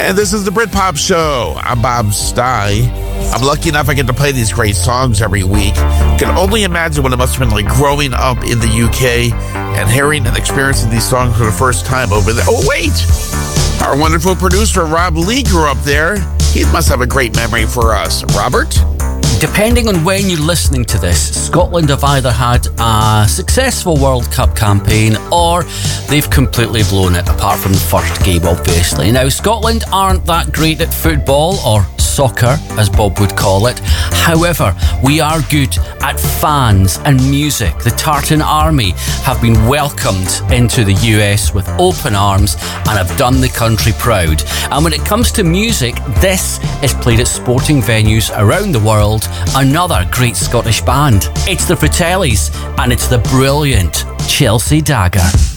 And this is the Britpop Show. I'm Bob Stye. I'm lucky enough I get to play these great songs every week. Can only imagine what it must have been like growing up in the UK and hearing and experiencing these songs for the first time over there. Oh, wait! Our wonderful producer, Rob Lee, grew up there. He must have a great memory for us. Robert? Depending on when you're listening to this, Scotland have either had a successful World Cup campaign or they've completely blown it, apart from the first game, obviously. Now, Scotland aren't that great at football, or soccer, as Bob would call it. However, we are good at fans and music. The Tartan Army have been welcomed into the US with open arms and have done the country proud. And when it comes to music, this is played at sporting venues around the world. Another great Scottish band. It's the Fratellis, and it's the brilliant Chelsea Dagger.